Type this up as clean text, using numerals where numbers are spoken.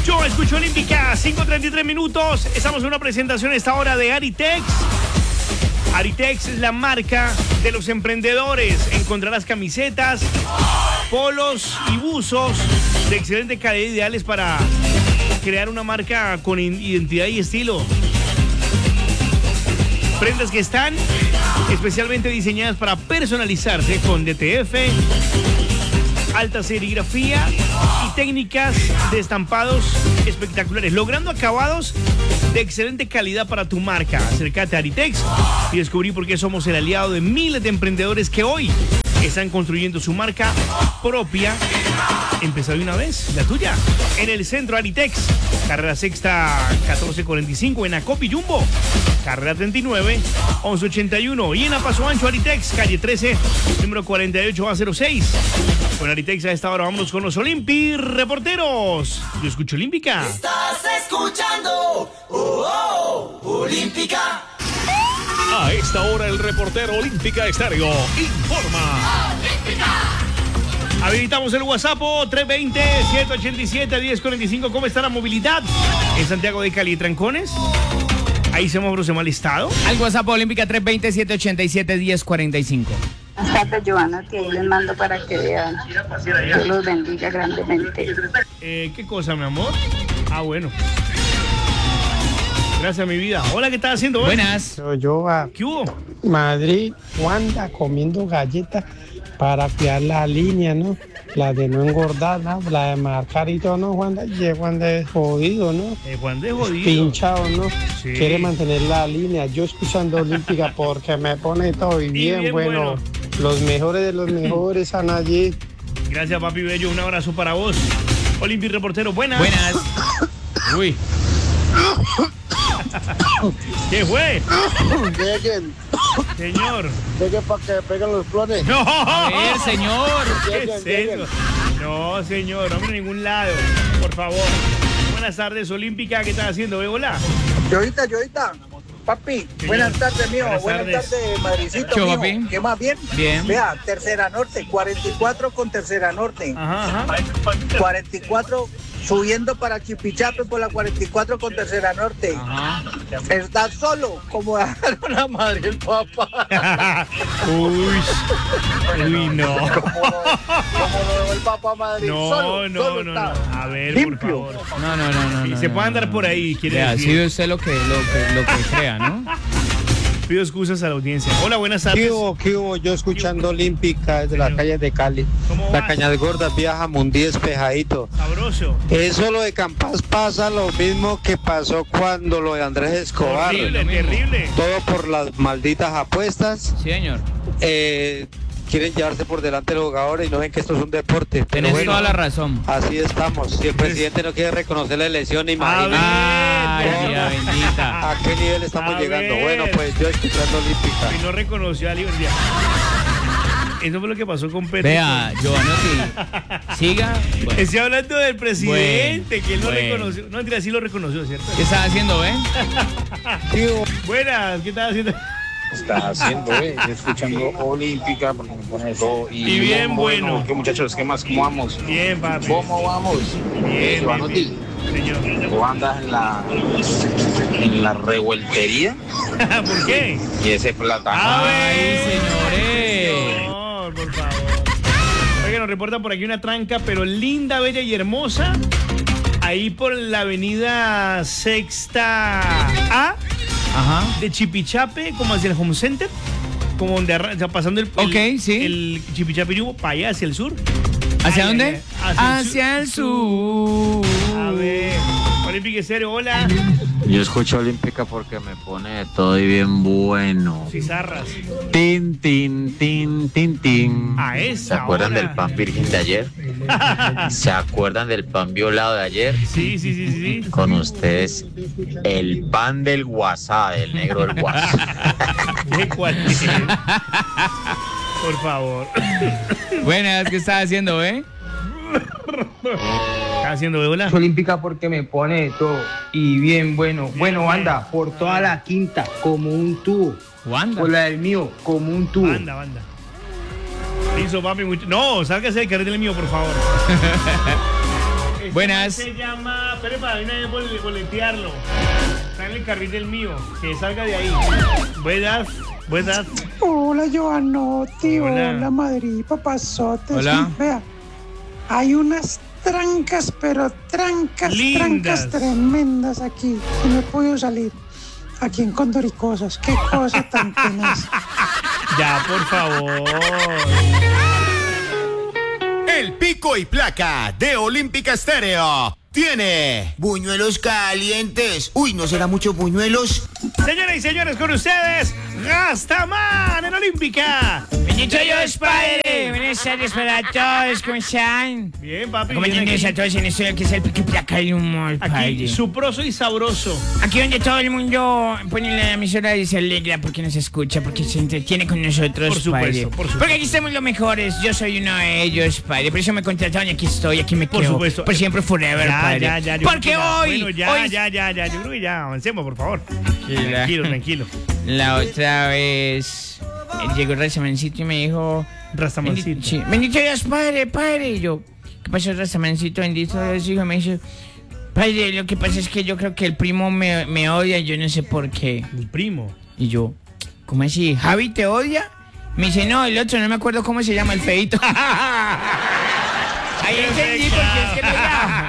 Yo escucho Olímpica, 5:33 minutos. Estamos en una presentación a esta hora de Aritex. Aritex es la marca de los emprendedores. Encontrarás camisetas, polos y buzos de excelente calidad, ideales para crear una marca con identidad y estilo. Prendas que están especialmente diseñadas para personalizarse con DTF, alta serigrafía y técnicas de estampados espectaculares, logrando acabados de excelente calidad para tu marca. Acércate a Aritex y descubrí por qué somos el aliado de miles de emprendedores que hoy están construyendo su marca propia. Empezá de una vez, la tuya, en el centro Aritex, carrera sexta 1445, en Acopi Jumbo, carrera 39 1181, y en A Paso Ancho Aritex, calle 13, número 48A06. Con Aritex a esta hora vámonos con los Olimpi reporteros. Yo escucho Olímpica. Estás escuchando Olímpica. A esta hora el reportero Olímpica Estéreo informa. Habilitamos el WhatsApp 320-787-1045. ¿Cómo está la movilidad en Santiago de Cali y Trancones? Ahí semáforos de mal estado. Al WhatsApp Olímpica 320-787-1045. Buenas tardes, Joana, que ahí les mando para que vean. Dios los bendiga grandemente. ¿Qué cosa, mi amor? Ah, bueno. Gracias, mi vida. Hola, ¿qué estás haciendo? Buenas. Yo a ¿Qué hubo? Madrid, Wanda comiendo galletas para cuidar la línea, ¿no? La de no engordar, ¿no? La de marcar y todo, ¿no, Wanda? Y Wanda es jodido, ¿no? Juan de jodido. Pinchado, ¿no? Sí. Quiere mantener la línea. Yo escuchando Olímpica porque me pone todo y bien bueno. Los mejores de los mejores están allí. Gracias, papi bello. Un abrazo para vos. Olympi reportero, buenas. Buenas. Uy. ¿Qué fue? Lleguen, Señor. lleguen para que peguen los clones. No. A ver, señor. ¿Qué es eso? No, señor, no, en ningún lado. Por favor. Buenas tardes, Olímpica. ¿Qué estás haciendo? Hola. Yoita, papi, Señor. buenas tardes, mío. Buenas Buenas tardes, Madricito, ¿Qué, mío. papi? ¿Qué más bien? Bien. Vea, Tercera Norte, 44 con Tercera Norte. Ajá. 44 subiendo para Chipichape por la 44 con Tercera Norte. Ajá. Está solo, como dejaron a madre el papá. Uy, no. Como lo dejó el papá a Madrid. Solo está. A ver, Limpio. por favor. No. Y no, se no, puede andar no. por ahí, quiere Vea, decir. sí, usted lo que crea, ¿no? Pido excusas a la audiencia. Hola, buenas tardes. ¿Qué hubo? Yo escuchando Olímpica desde las calles de Cali. ¿Cómo La vas? Cañas Gordas viaja Mundí despejadito. Sabroso. Eso lo de Campas pasa lo mismo que pasó cuando lo de Andrés Escobar. Horrible, lo mismo. terrible. Todo por las malditas apuestas. Sí, señor. Quieren llevarse por delante los jugadores y no ven que esto es un deporte. Pero Tenés bueno, toda la razón. así estamos. Si el presidente no quiere reconocer la elección, imagínate Ay, ver, vida bendita. a qué nivel estamos A llegando. ver. Bueno, pues yo escuchando Olímpica. Y no reconoció a Libertad. Eso fue lo que pasó con Petro. Vea, Giovanotti, siga. Bueno, Estoy hablando del presidente, Bueno, que él no bueno. reconoció. No, mentira, sí lo reconoció, ¿cierto? ¿qué estás haciendo, Buenas, ¿qué estás haciendo? Está haciendo, escuchando Olímpica, porque me pone todo. Y bien bueno. ¿Qué muchachos? ¿Qué más? ¿Cómo vamos? Bien, papi. ¿Cómo vamos? Bien, Giovanotti, Señor. ¿tú andas en la revueltería? ¿Por qué? Y ese plátano. Ay, señores. Señor, por favor. Oiga, nos reporta por aquí una tranca, pero linda, bella y hermosa. Ahí por la avenida Sexta A. Ajá. De Chipichape, como hacia el Home Center, como donde o sea, pasando el sí. el Chipichape Yubo, para allá, hacia el sur. ¿Hacia Ay, dónde? ay, Hacia el sur. A ver, Olímpica Estéreo, hola. Yo escucho Olímpica porque me pone de todo y bien bueno. Cizarras. Tin, tin, tin, tin, tin. A esa ¿Se acuerdan hora. del pan virgen de ayer? ¿Se acuerdan del pan violado de ayer? Sí. Con ustedes, el pan del WhatsApp, el negro del WhatsApp. ¿Qué cualquier? Por favor. Buenas, ¿qué estás haciendo, ¿Estás haciendo hola? Olímpica porque me pone de todo y bien bueno. Bueno, anda, por toda la quinta, como un tubo. Wanda. Por la del mío, como un tubo. Banda. Listo, papi. No, sálgase del carril del mío, por favor. Buenas. Se llama... Espere para una vez boletearlo. Está en el carril del mío. Que salga de ahí. Buenas. Hola, Giovanotti. Hola. Hola, Madrid, papazotes. Hola. Vea, hay unas trancas, pero trancas Lindas. tremendas aquí. Y no he podido salir. Aquí en Condoricosas. Qué cosa tan tenaz. Ya, por favor. El pico y placa de Olímpica Estéreo tiene buñuelos calientes. Uy, ¿no será mucho buñuelos? Señoras y señores, con ustedes, Rastaman en Olímpica. Bendito Dios, Padre. Buenas tardes para todos. ¿Cómo están? Bien, papi. Acompañándonos bien a aquí. todos en esto que es el pico y placa del humor, Aquí, Padre. suproso y sabroso. Aquí donde todo el mundo pone la emisora y se alegra porque nos escucha, porque se entretiene con nosotros, Por supuesto, Padre. por supuesto. Porque aquí estamos los mejores. Yo soy uno de ellos, Padre. Por eso me contrataron y aquí estoy, aquí me Por quedo. supuesto. Por siempre, forever, Padre. Ya. Yo Porque creo que ya. hoy... Bueno, ya. hoy- Yo creo que ya. Avancemos, por favor. Tranquilo. Tranquilo. La otra vez llegó el Rastamancito y me dijo... Rastamancito. Sí, bendito Dios, Padre. Y yo, ¿qué pasó, Rastamancito? Bendito Dios, hijo. Me dice, Padre, lo que pasa es que yo creo que el primo me odia, yo no sé por qué. El primo. Y yo, ¿cómo así? ¿Javi te odia? Me dice, no, el otro, no me acuerdo cómo se llama, el feito. Ahí entendí porque es que no era.